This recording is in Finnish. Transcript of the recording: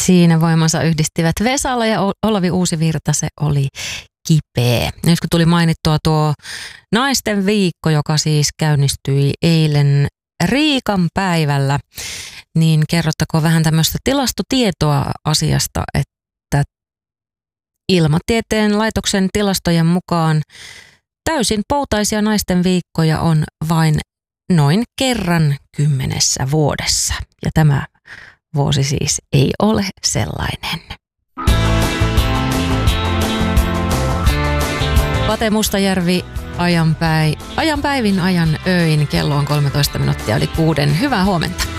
Siinä voimansa yhdistivät Vesala ja Olavi Uusivirta, se oli kipeä. Nyt kun tuli mainittua tuo naisten viikko, joka siis käynnistyi eilen Riikan päivällä, niin kerrottakoon vähän tämmöistä tilastotietoa asiasta, että Ilmatieteen laitoksen tilastojen mukaan täysin poutaisia naisten viikkoja on vain noin kerran 10 vuodessa. Ja tämä vuosi siis ei ole sellainen. Pate Mustajärvi, ajan päivin, ajan öin. Kello on 13 minuuttia yli 6. Hyvää huomenta.